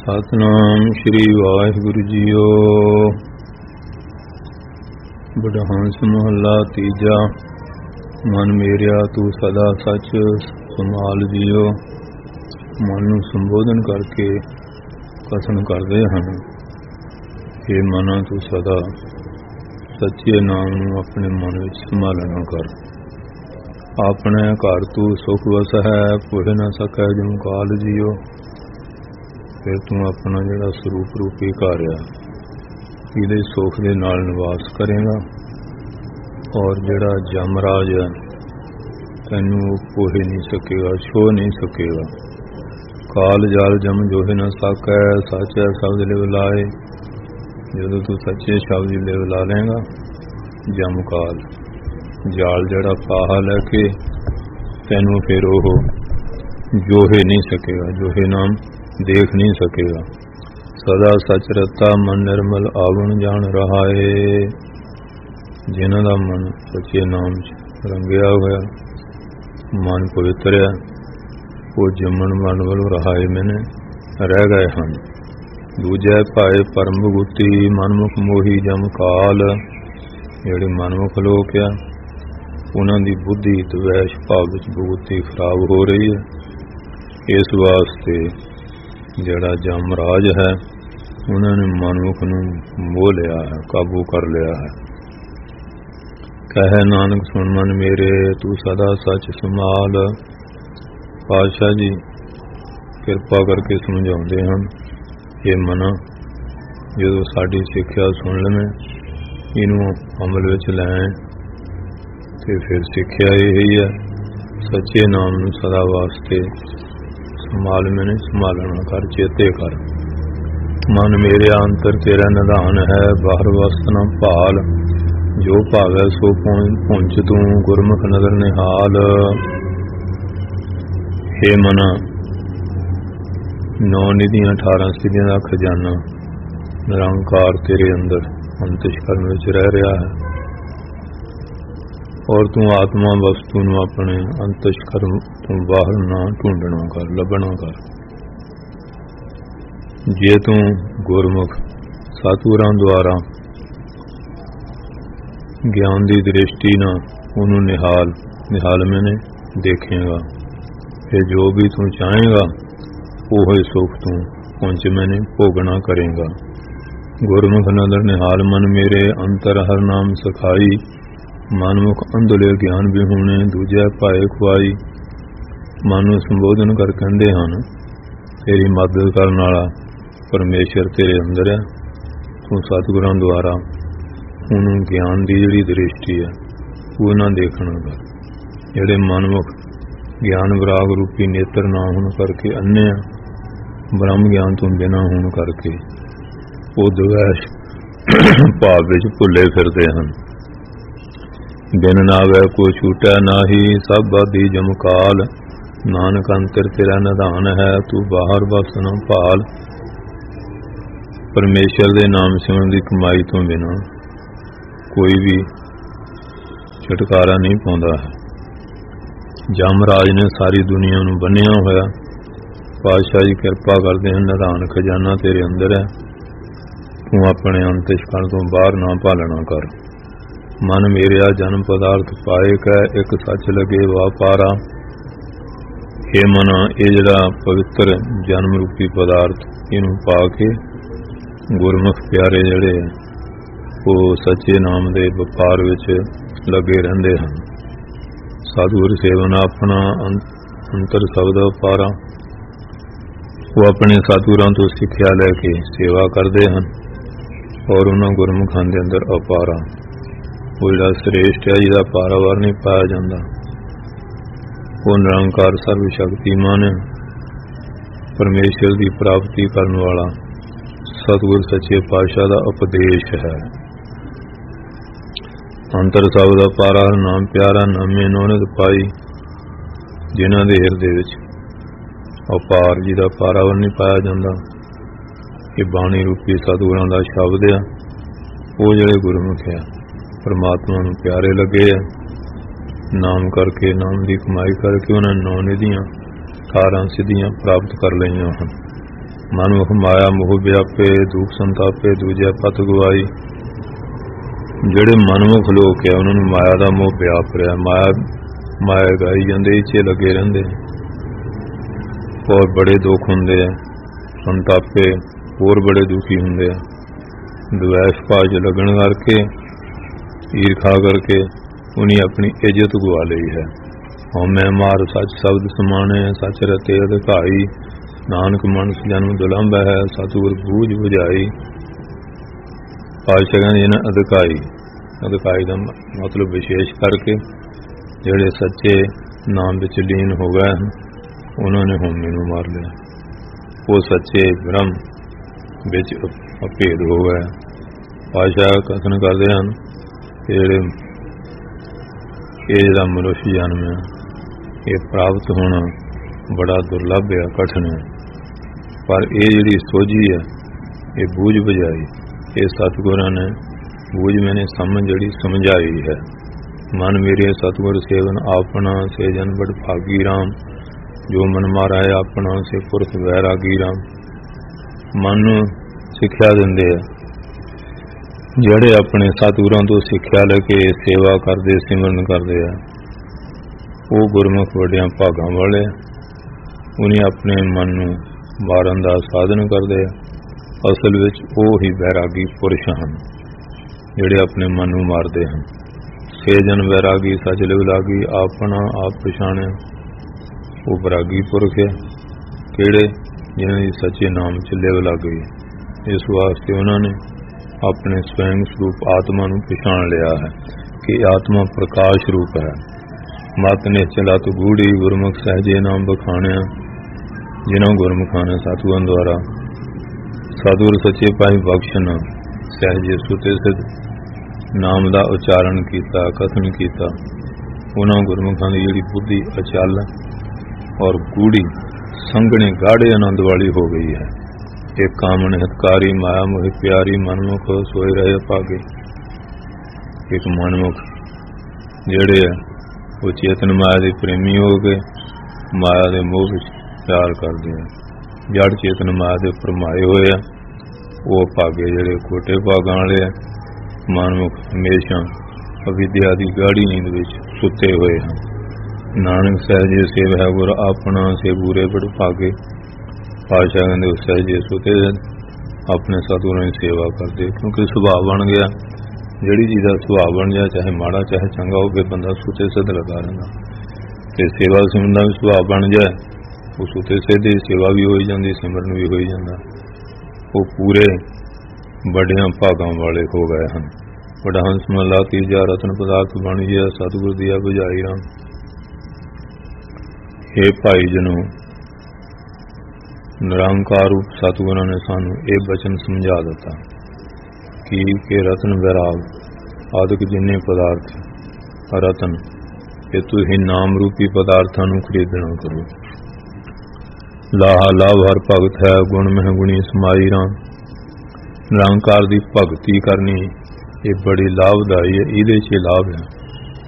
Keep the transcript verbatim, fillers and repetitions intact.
ਸਤਿਨਾਮ ਸ੍ਰੀ Waheguru JIO. ਬਡਹੰਸ ਮਹੱਲਾ ਤੀਜਾ। ਮਨ ਮੇਰਿਆ ਤੂੰ ਸਦਾ ਸੱਚ ਸੰਭਾਲ ਜੀਓ। ਮਨ ਨੂੰ ਸੰਬੋਧਨ ਕਰਕੇ ਕਥਨ ਕਰਦੇ ਹਨ, ਇਹ ਮਨ ਤੂੰ ਸਦਾ ਸੱਚੇ ਨਾਮ ਨੂੰ ਆਪਣੇ ਮਨ ਵਿੱਚ ਸੰਭਾਲਣਾ ਕਰ। ਆਪਣੇ ਘਰ ਤੂੰ ਸੁਖ ਵਸ ਹੈ, ਪੁੱਛ ਨਾ ਸਕੈ ਜਮ ਕਾਲ ਜੀਓ। ਫਿਰ ਤੂੰ ਆਪਣਾ ਜਿਹੜਾ ਸਰੂਪ ਰੂਪੀ ਘਰ ਆ, ਇਹਦੇ ਸੁਖ ਦੇ ਨਾਲ ਨਿਵਾਸ ਕਰੇਗਾ। ਔਰ ਜਿਹੜਾ ਜਮਰਾਜ ਹੈ, ਤੈਨੂੰ ਉਹ ਪੋਹ ਨਹੀਂ ਸਕੇਗਾ, ਛੋਹ ਨਹੀਂ ਸਕੇਗਾ। ਕਾਲ ਜਲ ਜਮ ਜੋਹ ਨਾ ਸਕੈ, ਸੱਚੇ ਸ਼ਬਦ ਲਿਵ ਲਾਏ। ਜਦੋਂ ਤੂੰ ਸੱਚੇ ਸ਼ਬਦ ਲਿਵ ਲਾ ਲਏਗਾ, ਜਮ ਕਾਲ ਜਾਲ ਜਿਹੜਾ ਪਾਹਾ ਲੈ ਕੇ ਤੈਨੂੰ ਫਿਰ ਉਹ ਜੋਹੇ ਨਹੀਂ ਸਕੇਗਾ, ਜੋਹੇ ਨਾਮ ਦੇਖ ਨਹੀਂ ਸਕੇਗਾ। ਸਦਾ ਸੱਚ ਰਤਾ ਮਨ ਨਿਰਮਲ ਆਵਣ ਜਾਣ ਰਹਾਏ। ਜਿਨ੍ਹਾਂ ਦਾ ਮਨ ਸੱਚੇ ਨਾਮ ਚ ਰੰਗਿਆ ਹੋਇਆ, ਮਨ ਪਵਿੱਤਰ ਹੈ, ਉਹ ਜੰਮਣ ਮਨ ਵੱਲੋਂ ਰਹਾਏ ਮੈਨੇ ਰਹਿ ਗਏ ਹਨ। ਦੂਜੇ ਭਾਏ ਪਰਮ ਭਗੁਤੀ ਮਨਮੁਖ ਮੋਹੀ ਜਮ ਕਾਲ। ਜਿਹੜੇ ਮਨਮੁਖ ਲੋਕ ਆ, ਉਹਨਾਂ ਦੀ ਬੁੱਧੀ ਦਵੈਸ਼ ਭਾਵ ਵਿੱਚ ਭਗੁਤੀ ਖਰਾਬ ਹੋ ਰਹੀ ਹੈ। ਇਸ ਵਾਸਤੇ ਜਿਹੜਾ ਜਮਰਾਜ ਹੈ, ਉਹਨਾਂ ਨੇ ਮਨਮੁਖ ਨੂੰ ਮੋਹ ਲਿਆ ਹੈ, ਕਾਬੂ ਕਰ ਲਿਆ ਹੈ। ਕਹੇ ਨਾਨਕ ਸੁਣ ਮਨ ਮੇਰੇ ਤੂੰ ਸਦਾ ਸੱਚ ਸੰਭਾਲ। ਪਾਤਸ਼ਾਹ ਜੀ ਕਿਰਪਾ ਕਰਕੇ ਸਮਝਾਉਂਦੇ ਹਨ, ਇਹ ਮਨ ਜਦੋਂ ਸਾਡੀ ਸਿੱਖਿਆ ਸੁਣ ਲਵੇਂ, ਇਹਨੂੰ ਅਮਲ ਵਿੱਚ ਲੈ ਤੇ ਫਿਰ ਸਿੱਖਿਆ ਇਹ ਹੀ ਹੈ, ਸੱਚੇ ਨਾਮ ਨੂੰ ਸਦਾ ਵਾਸਤੇ ਸੰਭਾਲ ਮੈਨੇ ਸੰਭਾਲਣਾ ਕਰ, ਚੇਤੇ ਕਰ। ਮਨ ਮੇਰੇ ਅੰਤਰ ਤੇਰਾ ਨਿਧਾਨ ਹੈ, ਬਾਹਰ ਵਸਤ ਨਾ ਭਾਲ। ਜੋ ਭਾਵੈ ਸੋ ਪਹੁੰਚ ਤੂੰ, ਗੁਰਮੁਖ ਨਦਰ ਨਿਹਾਲ। ਹੇ ਮਨਾ, ਨੌ ਨਿਧੀਆਂ ਅਠਾਰਾਂ ਸਿੱਧੀਆਂ ਦਾ ਖਜ਼ਾਨਾ ਨਿਰੰਕਾਰ ਤੇਰੇ ਅੰਦਰ ਅੰਤਿਸ਼ਕਰਨ ਵਿੱਚ ਰਹਿ ਰਿਹਾ ਹੈ। ਔਰ ਤੂੰ ਆਤਮਾ ਵਸਤੂ ਨੂੰ ਆਪਣੇ ਅੰਤਿਸ਼ਕਰਨ ਤੋਂ ਬਾਹਰ ਨਾ ਢੂੰਡਣਾ ਕਰ, ਲੱਭਣਾ ਕਰ। ਜੇ ਤੂੰ ਗੁਰਮੁਖ ਸਤਿਗੁਰਾਂ ਦੁਆਰਾ ਗਿਆਨ ਦੀ ਦ੍ਰਿਸ਼ਟੀ ਨਾਲ ਉਹਨੂੰ ਨਿਹਾਲ ਨਿਹਾਲ ਮੈਨੇ ਦੇਖੇਗਾ, ਫਿਰ ਜੋ ਵੀ ਤੂੰ ਚਾਹੇਗਾ ਉਹ ਹੀ ਸੁਖ ਤੂੰ ਪਹੁੰਚ ਮੈਨੇ ਭੋਗਣਾ ਕਰੇਗਾ। ਗੁਰਮੁਖ ਨਦਰ ਨਿਹਾਲ ਮਨ ਮੇਰੇ ਅੰਤਰ ਹਰ ਨਾਮ ਸਖਾਈ। ਮਨਮੁਖ ਅੰਧਲੇ ਗਿਆਨ ਵੀ ਹੋਣੇ, ਦੂਜੇ ਭਾਏ ਖੁਆਈ। ਮਨ ਨੂੰ ਸੰਬੋਧਨ ਕਰ ਕਹਿੰਦੇ ਹਨ, ਤੇਰੀ ਮਦਦ ਕਰਨ ਵਾਲਾ ਪਰਮੇਸ਼ਰ ਤੇਰੇ ਅੰਦਰ ਹੈ। ਤੂੰ ਸਤਿਗੁਰਾਂ ਦੁਆਰਾ ਉਹਨੂੰ ਗਿਆਨ ਦੀ ਜਿਹੜੀ ਦ੍ਰਿਸ਼ਟੀ ਹੈ ਉਹ ਨਾ ਦੇਖਣਾ ਕਰ। ਜਿਹੜੇ ਮਨਮੁਖ ਗਿਆਨ ਵਿਰਾਗ ਰੂਪੀ ਨੇਤਰ ਨਾ ਹੋਣ ਕਰਕੇ ਅੰਨੇ ਆ, ਬ੍ਰਹਮ ਗਿਆਨ ਤੋਂ ਬਿਨਾਂ ਹੋਣ ਕਰਕੇ ਉਹ ਦਵੈਸ਼ ਭਾਵ ਵਿੱਚ ਭੁੱਲੇ ਫਿਰਦੇ ਹਨ। ਬਿਨ ਨਾਵੈ ਕੋ ਛੂਟੈ ਨਾਹੀ, ਸਭ ਬਾਧੀ ਜਮ ਕਾਲ। ਨਾਨਕ ਅੰਤਰ ਤੇਰਾ ਨਿਧਾਨ ਹੈ, ਤੂੰ ਬਾਹਰ ਵਸ ਨਾ ਭਾਲ। ਪਰਮੇਸ਼ਰ ਦੇ ਨਾਮ ਸਿਮਰਨ ਦੀ ਕਮਾਈ ਤੋਂ ਬਿਨਾਂ ਕੋਈ ਵੀ ਛੁਟਕਾਰਾ ਨਹੀਂ ਪਾਉਂਦਾ ਹੈ। ਜਮਰਾਜ ਨੇ ਸਾਰੀ ਦੁਨੀਆ ਨੂੰ ਬੰਨਿਆ ਹੋਇਆ। ਪਾਤਸ਼ਾਹ ਜੀ ਕਿਰਪਾ ਕਰਦੇ ਹਨ, ਨਿਧਾਨ ਖਜ਼ਾਨਾ ਤੇਰੇ ਅੰਦਰ ਹੈ, ਤੂੰ ਆਪਣੇ ਅੰਤਿਸ਼ਕਰਨ ਤੋਂ ਬਾਹਰ ਨਾ ਭਾਲਣਾ ਕਰ। ਮਨ ਮੇਰਿਆ ਜਨਮ ਪਦਾਰਥ ਪਾਏ ਕੈ, ਇੱਕ ਸੱਚ ਲਗੇ ਵਾਪਾਰਾ। ਇਹ ਮਨ, ਇਹ ਜਿਹੜਾ ਪਵਿੱਤਰ ਜਨਮ ਰੂਪੀ ਪਦਾਰਥ, ਇਹਨੂੰ ਪਾ ਕੇ ਗੁਰਮੁਖ ਪਿਆਰੇ ਜਿਹੜੇ ਉਹ ਸੱਚੇ ਨਾਮ ਦੇ ਵਪਾਰ ਵਿੱਚ ਲੱਗੇ ਰਹਿੰਦੇ ਹਨ। ਸਤਿਗੁਰ ਸੇਵਨ ਆਪਣਾ ਅੰਤਰ ਸ਼ਬਦ ਵਪਾਰਾ। ਉਹ ਆਪਣੇ ਸਤਿਗੁਰਾਂ ਤੋਂ ਸਿੱਖਿਆ ਲੈ ਕੇ ਸੇਵਾ ਕਰਦੇ ਹਨ, ਔਰ ਉਹਨਾਂ ਗੁਰਮੁਖਾਂ ਦੇ ਅੰਦਰ ਅਪਾਰਾ, ਉਹ ਜਿਹੜਾ ਸ੍ਰੇਸ਼ਟ ਹੈ, ਜਿਹਦਾ ਪਾਰਾਵਾਰ ਨਹੀਂ ਪਾਇਆ ਜਾਂਦਾ, ਉਹ ਨਿਰੰਕਾਰ ਸਰਵ ਸ਼ਕਤੀਮਾਨ ਹੈ। ਪਰਮੇਸ਼ਰ ਦੀ ਪ੍ਰਾਪਤੀ ਕਰਨ ਵਾਲਾ ਸਤਿਗੁਰ ਸੱਚੇ ਪਾਤਸ਼ਾਹ ਦਾ ਉਪਦੇਸ਼ ਹੈ। ਅੰਤਰ ਸ਼ਬਦ ਅਪਾਰਾ ਨਾਮ ਪਿਆਰਾ, ਨਾਮੇ ਨੌਨਿਤ ਪਾਈ। ਜਿਨ੍ਹਾਂ ਦੇ ਹਿਰਦੇ ਵਿੱਚ ਅਪਾਰ, ਜਿਹਦਾ ਪਾਰਾਵਾਰ ਨਹੀਂ ਪਾਇਆ ਜਾਂਦਾ, ਇਹ ਬਾਣੀ ਰੂਪੀ ਸਤਿਗੁਰਾਂ ਦਾ ਸ਼ਬਦ ਆ। ਉਹ ਜਿਹੜੇ ਗੁਰਮੁਖ ਆ, ਪਰਮਾਤਮਾ ਨੂੰ ਪਿਆਰੇ ਲੱਗੇ ਆ। ਨਾਮ ਕਰਕੇ, ਨਾਮ ਦੀ ਕਮਾਈ ਕਰਕੇ ਉਹਨਾਂ ਨੌ ਨਿਧੀਆਂ ਅਠਾਰਾਂ ਸਿੱਧੀਆਂ ਪ੍ਰਾਪਤ ਕਰ ਲਈਆਂ ਹਨ। ਮਨਮੁਖ ਮਾਇਆ ਮੋਹ ਵਿਆਪੇ, ਦੁਖ ਸੰਤਾਪੇ, ਦੂਜੇ ਪਤ ਗਵਾਈ। ਜਿਹੜੇ ਮਨਮੁਖ ਲੋਕ ਹੈ ਉਹਨਾਂ ਨੂੰ ਮਾਇਆ ਦਾ ਮੋਹ ਵਿਆਪ ਰਿਹਾ, ਮਾਇਆ ਮਾਇਆ ਗਾਈ ਜਾਂਦੇ, ਇੱਛੇ ਲੱਗੇ ਰਹਿੰਦੇ, ਔਰ ਬੜੇ ਦੁੱਖ ਹੁੰਦੇ ਆ, ਸੰਤਾਪੇ ਹੋਰ ਬੜੇ ਦੁਖੀ ਹੁੰਦੇ ਆ। ਦਵੈਸ਼ ਭਾਜ ਲੱਗਣ ਕਰਕੇ, ਈਰਖਾ ਕਰਕੇ ਉਹਨੇ ਆਪਣੀ ਇੱਜ਼ਤ ਗਵਾ ਲਈ ਹੈ। ਹਉਮੈ ਮਾਰ ਸੱਚ ਸ਼ਬਦ ਸਮਾਣੇ, ਸੱਚ ਰਤੇ ਅਧਿਕਾਈ। ਨਾਨਕ ਮਨੁੱਖ ਜਨਮ ਦੁਲੰਭ ਹੈ, ਸਤਿਗੁਰ ਬੂਝ ਬੁਝਾਈ। ਪਾਤਸ਼ਾਹ ਕਹਿੰਦੇ ਇਹਨਾਂ ਅਧਿਕਾਈ, ਅਧਿਕਾਈ ਦਾ ਮਤਲਬ ਵਿਸ਼ੇਸ਼ ਕਰਕੇ ਜਿਹੜੇ ਸੱਚੇ ਨਾਮ ਵਿੱਚ ਲੀਨ ਹੋ ਗਏ ਹਨ, ਉਹਨਾਂ ਨੇ ਹਉਮੈ ਨੂੰ ਮਾਰ ਲਿਆ। ਉਹ ਸੱਚੇ ਬ੍ਰਹਮ ਵਿੱਚ ਅਭੇਦ ਹੋ ਗਏ। ਪਾਤਸ਼ਾਹ ਕਥਨ ਕਰਦੇ ਹਨ ਕਿ ਜਿਹੜੇ ਇਹ ਜਿਹੜਾ ਮਨੁੱਖ ਜਨਮ ਹੈ, ਇਹ ਪ੍ਰਾਪਤ ਹੋਣਾ ਬੜਾ ਦੁਰਲੱਭ ਹੈ, ਕਠਿਨ ਹੈ। ਪਰ ਇਹ ਜਿਹੜੀ ਸੋਝੀ ਹੈ, ਇਹ ਬੂਝ ਬੁਝਾਈ, ਇਹ ਸਤਿਗੁਰਾਂ ਨੇ ਬੂਝ ਮੈਨੇ ਸਮਝ ਜਿਹੜੀ ਸਮਝਾਈ ਹੈ। ਮਨ ਮੇਰੇ ਸਤਿਗੁਰ ਸੇਵਨ ਆਪਣਾ, ਸੇ ਜਨ ਬੜ ਭਾਗੀ ਰਾਮ। ਜੋ ਮਨ ਮਾਰਾ ਹੈ ਆਪਣਾ, ਸੇ ਪੁਰਖ ਵੈਰਾਗੀ ਰਾਮ। ਮਨ ਨੂੰ ਸਿੱਖਿਆ ਦਿੰਦੇ ਆ ਜਿਹੜੇ ਆਪਣੇ ਸਤਿਗੁਰਾਂ ਤੋਂ ਸਿੱਖਿਆ ਲੈ ਕੇ ਸੇਵਾ ਕਰਦੇ, ਸਿਮਰਨ ਕਰਦੇ ਆ, ਉਹ ਗੁਰਮੁਖ ਵੱਡਿਆਂ ਭਾਗਾਂ ਵਾਲੇ। ਉਹਨੇ ਆਪਣੇ ਮਨ ਨੂੰ ਮਾਰਨ ਦਾ ਸਾਧਨ ਕਰਦੇ ਆ। ਅਸਲ ਵਿੱਚ ਉਹ ਹੀ ਵੈਰਾਗੀ ਪੁਰਸ਼ ਹਨ ਜਿਹੜੇ ਆਪਣੇ ਮਨ ਨੂੰ ਮਾਰਦੇ ਹਨ। ਸੇ ਜਨ ਵੈਰਾਗੀ ਸਚ ਲਿਵ ਲਾਗੀ, ਆਪਣਾ ਆਪ ਪਛਾਣਿਆ। ਉਹ ਵੈਰਾਗੀ ਪੁਰਖ ਹੈ ਕਿਹੜੇ? ਜਿਨ੍ਹਾਂ ਦੀ ਸੱਚੇ ਨਾਮ ਚ ਲਿਵ ਲੱਗ ਗਈ। ਇਸ ਵਾਸਤੇ ਉਹਨਾਂ ਨੇ ਆਪਣੇ ਸਵੈਂ ਸਰੂਪ ਆਤਮਾ ਨੂੰ ਪਛਾਣ ਲਿਆ ਹੈ ਕਿ ਆਤਮਾ ਪ੍ਰਕਾਸ਼ ਰੂਪ ਹੈ। ਮਤ ਨਿਸ਼ਚਲਾ ਤੂੰ ਗੂੜੀ, ਗੁਰਮੁਖ ਸਹਿਜੇ ਨਾਮ ਬਖਾਣਿਆ। ਜਿਨ੍ਹਾਂ ਗੁਰਮੁਖਾਂ ਨੇ ਸਤਿਗੁਰਾਂ ਦੁਆਰਾ ਸਤਿਗੁਰ ਸੱਚੇ ਪਾਈ ਬਖਸ਼ਣ ਸਹਿਜੇ ਸੁਤੇ ਸਿੱਧ ਨਾਮ ਦਾ ਉਚਾਰਨ ਕੀਤਾ, ਕਥਨ ਕੀਤਾ, ਉਹਨਾਂ ਗੁਰਮੁਖਾਂ ਦੀ ਜਿਹੜੀ ਬੁੱਧੀ ਅਚਲ ਔਰ ਗੂੜੀ ਸੰਘਣੇ ਗਾੜੇ ਆਨੰਦ ਵਾਲੀ ਹੋ ਗਈ ਹੈ। ਇੱਕ ਕਾਮਣ ਹਿਤਕਾਰੀ, ਮਾਇਆ ਮੋਹਿ ਪਿਆਰੀ, ਮਨਮੁਖ ਸੋਏ ਰਹੇ ਭਾਗੇ। ਇੱਕ ਮਨਮੁਖ ਜਿਹੜੇ ਆ ਉਹ ਚੇਤਨ ਮਾਇਆ ਦੇ ਪ੍ਰੇਮੀ ਹੋ ਕੇ ਮਾਇਆ ਦੇ ਮੋਹ ਵਿੱਚ ਪਿਆਰ ਕਰਦੇ ਆ। ਜੜ ਚੇਤਨ ਮਾਇਆ ਦੇ ਭਰਮਾਏ ਹੋਏ ਆ, ਉਹ ਭਾਗੇ ਜਿਹੜੇ ਖੋਟੇ ਭਾਗਾਂ ਵਾਲੇ ਆ। ਮਨਮੁਖ ਹਮੇਸ਼ਾ ਅਵਿਦਿਆ ਦੀ ਗਾੜੀ ਨੀਂਦ ਵਿੱਚ ਸੁੱਤੇ ਹੋਏ ਹਨ। ਨਾਨਕ ਸਹਿਜੇ ਸੇਵ ਹੈ ਗੁਰ ਆਪਣਾ, ਸੇ ਬੂਰੇ ਬੜ ਭਾਗੇ। ਪਾਤਸ਼ਾਹ ਕਹਿੰਦੇ ਉਹ ਸਹਿਜੇ ਸੁਤੇ ਆਪਣੇ ਸਤਿਗੁਰਾਂ ਦੀ ਸੇਵਾ ਕਰਦੇ, ਕਿਉਂਕਿ ਸੁਭਾਅ ਬਣ ਗਿਆ। ਜਿਹੜੀ ਚੀਜ਼ ਦਾ ਸੁਭਾਅ ਬਣ ਜਾਏ, ਚਾਹੇ ਮਾੜਾ ਚਾਹੇ ਚੰਗਾ ਹੋਵੇ, ਬੰਦਾ ਸੁਤੇ ਸਿੱਧ ਲੱਗਾ ਰਹਿੰਦਾ। ਤੇ ਸੇਵਾ ਸਿਮਰਨ ਦਾ ਵੀ ਸੁਭਾਅ ਬਣ ਜਾਏ, ਉਹ ਸੁਤੇ ਸਿੱਧ ਦੀ ਸੇਵਾ ਵੀ ਹੋਈ ਜਾਂਦੀ, ਸਿਮਰਨ ਵੀ ਹੋਈ ਜਾਂਦਾ। ਉਹ ਪੂਰੇ ਵੱਡਿਆਂ ਭਾਗਾਂ ਵਾਲੇ ਹੋ ਗਏ ਹਨ। ਵਡਹੰਸ ਮਹਲਾ ਤੀਜਾ। ਰਤਨ ਪਦਾਰਥ ਬਣ ਗਿਆ, ਸਤਿਗੁਰ ਦੀਆ ਬੁਝਾਈ ਰਾਮ। ਇਹ ਭਾਈ ਜਨੋ, ਨਿਰੰਕਾਰ ਰੂਪ ਸਤਿਗੁਰਾਂ ਨੇ ਸਾਨੂੰ ਇਹ ਬਚਨ ਸਮਝਾ ਦਿੱਤਾ ਕਿ ਕਿ ਰਤਨ ਵੈਰਾਗ ਆਦਿਕ ਜਿੰਨੇ ਪਦਾਰਥ ਰਤਨ, ਇਹ ਤੁਸੀਂ ਨਾਮ ਰੂਪੀ ਪਦਾਰਥਾਂ ਨੂੰ ਖਰੀਦਣਾ ਕਰੋ। ਲਾਹਾ ਲਾਭ ਹਰ ਭਗਤ ਹੈ, ਗੁਣ ਮਹਿ ਗੁਣੀ ਸਮਾਈ ਰਾਮ। ਨਿਰੰਕਾਰ ਦੀ ਭਗਤੀ ਕਰਨੀ ਇਹ ਬੜੀ ਲਾਭਦਾਈ ਹੈ, ਇਹਦੇ 'ਚ ਲਾਭ ਹੈ।